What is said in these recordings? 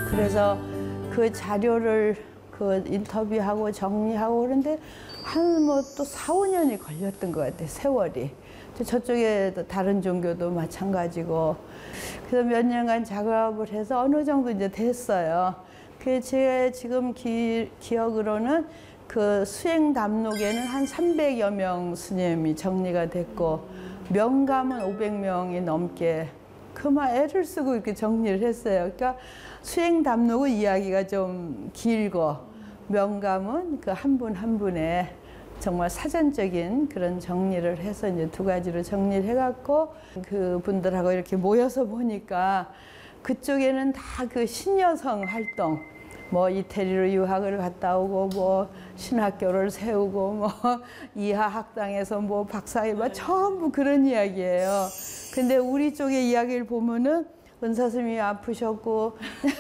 그래서 그 자료를 그 인터뷰하고 정리하고 그런데 한 뭐 또 4, 5년이 걸렸던 것 같아요. 세월이. 저쪽에 다른 종교도 마찬가지고. 그래서 몇 년간 작업을 해서 어느 정도 이제 됐어요. 그 제 지금 기억으로는 그 수행 담록에는 한 300여 명 스님이 정리가 됐고 명감은 500명이 넘게 그만 애를 쓰고 이렇게 정리를 했어요. 그러니까 수행 담록은 이야기가 좀 길고 명감은 그 한 분 한 분의 정말 사전적인 그런 정리를 해서 이제 두 가지로 정리를 해갖고 그 분들하고 이렇게 모여서 보니까 그쪽에는 다 그 신여성 활동 뭐 이태리로 유학을 갔다 오고 뭐 신학교를 세우고 뭐 이하 학당에서 뭐 박사학위 전부 그런 이야기예요. 근데 우리 쪽의 이야기를 보면은 은사스님이 아프셨고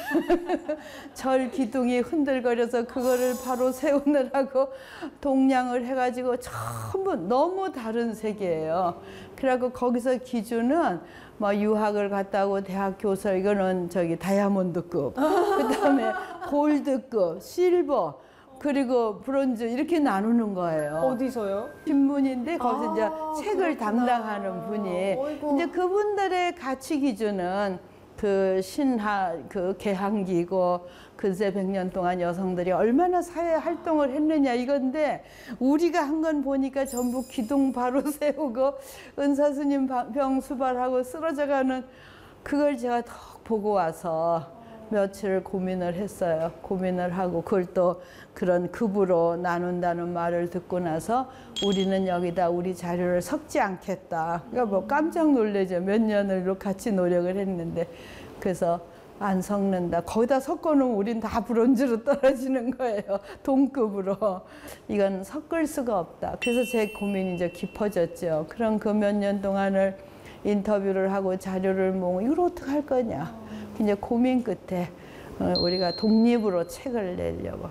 절 기둥이 흔들거려서 그거를 바로 세우느라고 동량을 해가지고 전부 너무 다른 세계예요. 그래갖고 거기서 기준은 뭐 유학을 갔다 오고 대학 교수 이거는 저기 다이아몬드급, 그다음에 골드급, 실버, 그리고 브론즈 이렇게 나누는 거예요. 어디서요? 신문인데 거기서 이제 책을 그렇구나. 담당하는 분이 어이구. 이제 그분들의 가치 기준은 그 그 개항기고 근세 100년 동안 여성들이 얼마나 사회 활동을 했느냐 이건데 우리가 한 건 보니까 전부 기둥 바로 세우고 은사스님 병 수발하고 쓰러져가는 그걸 제가 더 보고 와서 며칠 고민을 했어요. 고민을 하고 그걸 또 그런 급으로 나눈다는 말을 듣고 나서 우리는 여기다 우리 자료를 섞지 않겠다. 그러니까 뭐 깜짝 놀라죠. 몇 년을 같이 노력을 했는데. 그래서 안 섞는다. 거기다 섞어놓으면 우린 다 브론즈로 떨어지는 거예요. 동급으로. 이건 섞을 수가 없다. 그래서 제 고민이 이제 깊어졌죠. 그런 그 몇 년 동안을 인터뷰를 하고 자료를 모으고 이걸 어떻게 할 거냐. 이제 고민 끝에 우리가 독립으로 책을 내려고.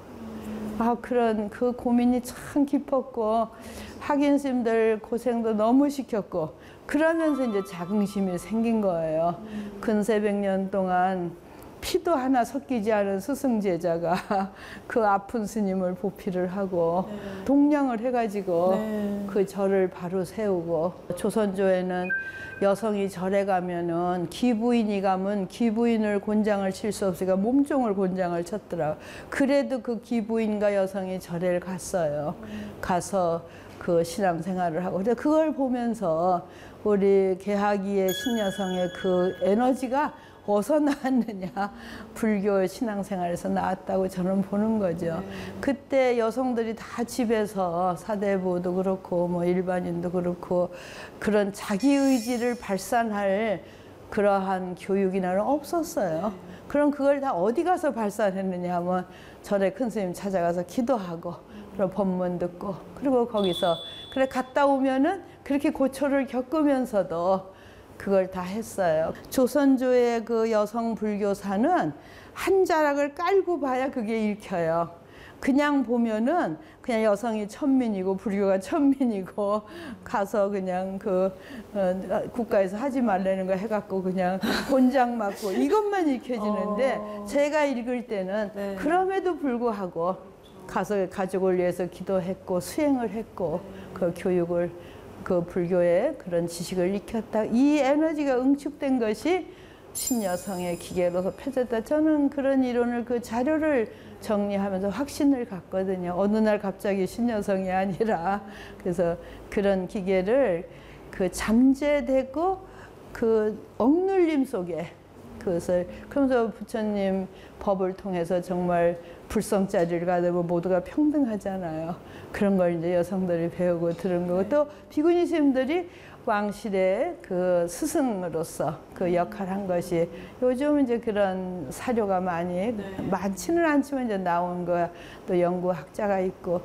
그런 그 고민이 참 깊었고 학인 스님들 고생도 너무 시켰고 그러면서 이제 자긍심이 생긴 거예요. 근세 100년 동안 피도 하나 섞이지 않은 스승 제자가 그 아픈 스님을 보필을 하고 동량을 해가지고 그 절을 바로 세우고 조선조에는 여성이 절에 가면은 기부인이 가면 기부인을 곤장을 칠 수 없으니까 몸종을 곤장을 쳤더라고요. 그래도 그 기부인과 여성이 절에 갔어요. 가서 그 신앙생활을 하고. 근데 그걸 보면서 우리 개하기의 신여성의 그 에너지가 어디서 나왔느냐. 불교 신앙생활에서 나왔다고 저는 보는 거죠. 그때 여성들이 다 집에서 사대부도 그렇고 뭐 일반인도 그렇고 그런 자기 의지를 발산할 그러한 교육이나는 없었어요. 그럼 그걸 다 어디 가서 발산했느냐 하면 절에 큰 스님 찾아가서 기도하고 그리고 법문 듣고 그리고 거기서 그래 갔다 오면은 그렇게 고초를 겪으면서도 그걸 다 했어요. 조선조의 그 여성 불교사는 한 자락을 깔고 봐야 그게 읽혀요. 그냥 보면은 그냥 여성이 천민이고 불교가 천민이고 가서 그냥 그 국가에서 하지 말라는 거 해갖고 그냥 곤장 맞고 이것만 읽혀지는데 제가 읽을 때는 그럼에도 불구하고 가서 가족을 위해서 기도했고 수행을 했고 그 교육을 그 불교의 그런 지식을 익혔다. 이 에너지가 응축된 것이 신여성의 기계로서 펴졌다. 저는 그런 이론을 그 자료를 정리하면서 확신을 갖거든요. 어느 날 갑자기 신여성이 아니라 그래서 그런 기계를 그 잠재되고 그 억눌림 속에 그것을 그러면서 부처님 법을 통해서 정말 불성자리를 가지고 모두가 평등하잖아요. 그런 걸 이제 여성들이 배우고 들은 거고 또 비구니 스님들이 왕실의 그 스승으로서 그 역할을 한 것이 요즘 이제 그런 사료가 많이 많지는 않지만 이제 나온 거야. 또 연구학자가 있고